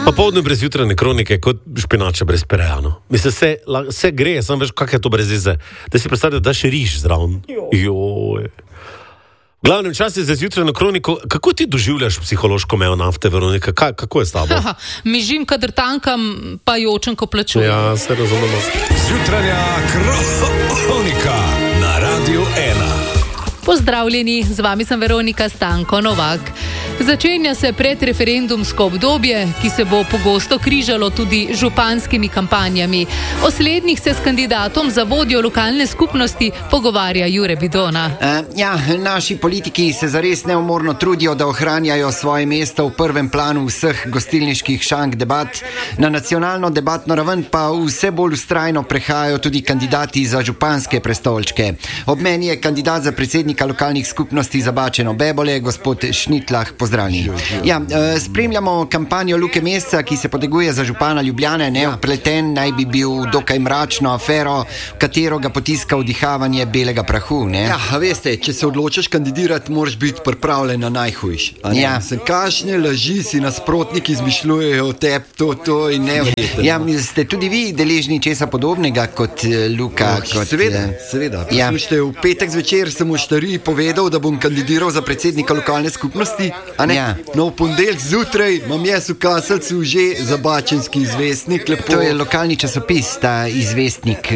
Popoldne brez jutranje kronike, kot špinača brez perejano. Mislim, vse gre, samo veš, kak je to brez veze. Da si predstavljaš, da še riž zraven. Joj. V glavnem čas je za zjutrajno kroniko. Kako ti doživljaš psihološko mejo nafte, Veronika? Kako je s tabo? Mižim, kadar tankam, pa jočem, ko plačujem. Ja, se razumemo. Zjutranja kronika na Radiu 1. Pozdravljeni, z vami sem Veronika Stanko Novak. Začenja se predreferendumsko obdobje, ki se bo pogosto križalo tudi z županskimi kampanjami. O slednjih se s kandidatom za vodjo lokalne skupnosti pogovarja Jure Bidona. Naši politiki se zares neumorno trudijo, da ohranjajo svoje mesto v prvem planu vseh gostilniških šank debat. Na nacionalno debatno raven pa vse bolj vztrajno prehajajo tudi kandidati za županske prestolčke. Ob meni je kandidat za predsednika lokalnih skupnosti Zabačeno Bebole, gospod Šnitlah. Pozdravljeni. Spremljamo kampanjo Luke Mesca, ki se poteguje za župana Ljubljane. Vpleten naj bi bil dokaj mračno afero, v katero ga potiska vdihavanje belega prahu. Veste, če se odločiš kandidirati, moraš biti pripravljen na najhujš. Kakšne laži si nasprotniki izmišljujejo o tebi, to in neverjetno. Ste tudi vi deležni česa podobnega kot Luka? Seveda. Poslušajte, v petek zvečer sem v Štariji povedal, da bom kandidiral za predsednika lokalne skupnosti. No, v ponedeljek zjutraj imam jaz v Kaselcu že Zabačenski izvestnik. Lepo. To je lokalni časopis, ta izvestnik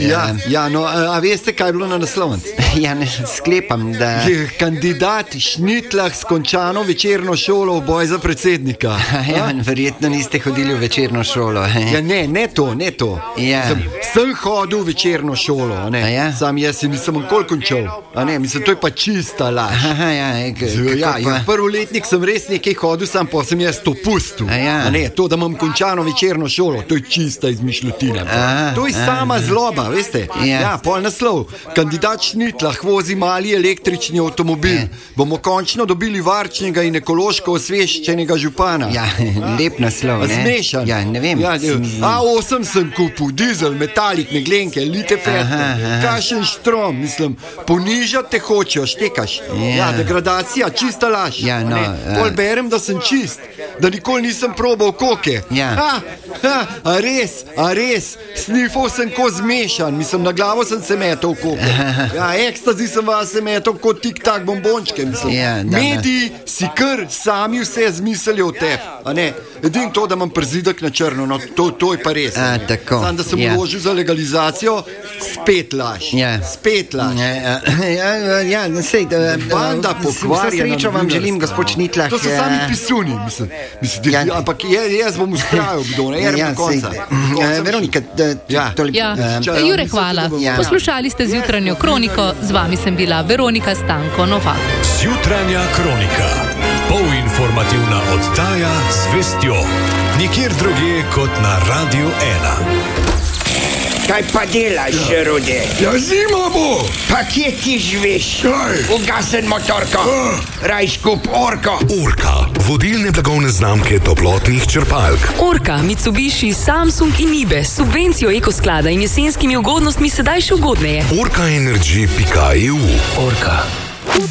a veste, kaj je bilo na naslovnici? Ne sklepam, da... Kandidat Šnitlah s končano večerno šolo v boj za predsednika. Verjetno niste hodili v večerno šolo. Ne to. Sem hodil v večerno šolo, sam jaz si nisem nikoli končal. Mislim, to je pa čista laž. Prvoletnik sem res nekaj hodil, sam pa sem jaz to pustil. To, da imam končano večerno šolo, to je čista izmišljotina. To je sama zloba, veste. Pol naslov. Kandidat Šnitlah vozi mali električni avtomobil. Bomo končno dobili varčnega in ekološko osveščenega župana. Lep naslov, ne? Zmešan. Ne vem. A8 sem kupil, dizel, metalik, meglenke, lite fete, kašen štrom, mislim, ponižati te hočejo, štekaš. Degradacija, čista laž. Pol berem, da sem čist, da nikoli nisem probal koke. A res, snifal sem ko zmešan, mislim, na glavo sem se metal koke. Ekstazi sem vas se metal kot tik-tak bombončke, mislim. Mediji si kar sami vse zmislili o tebi, Edin to, da imam przidek na črno, no to je pa res. Sam, da sem vložil za legalizacijo, spet laž. Banda pokvarjena. Srečo vam želim, gospod Šnitlah. To so sami pisuni, mislim. Ampak jaz bom ustrajal, do konca. Veronika, Jure, hvala. Poslušali ste zjutranjo kroniko, z vami sem bila Veronika Stanko Novak. Zjutranja kronika. Polinformativna oddaja z vestjo. Nikjer drugje kot na Radiu 1. Kaj pa delaš, Rode? Zima bo! Pa kje ti živiš? Ugasen motorko. Raj skup Orko. Orka, vodilne blagovne znamke toplotnih črpalk. Orka, Mitsubishi, Samsung in Ibe s subvencijo ekosklada in jesenskimi ugodnostmi sedaj še ugodneje. Orkaenergy.eu. Orka.